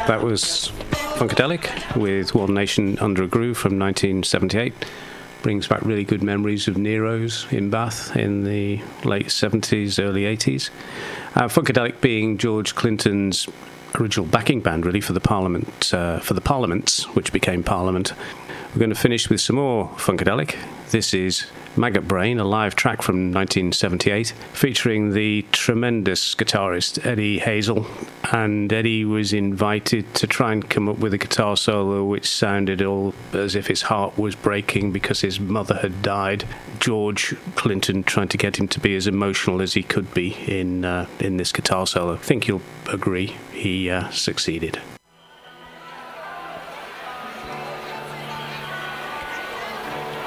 That was Funkadelic with One Nation Under a Groove from 1978. Brings back really good memories of Nero's in Bath in the late 70s, early 80s. Funkadelic being George Clinton's original backing band, really, for the Parliaments, which became Parliament. We're going to finish with some more Funkadelic. This is Maggot Brain, a live track from 1978, featuring the tremendous guitarist Eddie Hazel. And Eddie was invited to try and come up with a guitar solo which sounded all as if his heart was breaking because his mother had died. George Clinton trying to get him to be as emotional as he could be in this guitar solo. I think you'll agree he succeeded.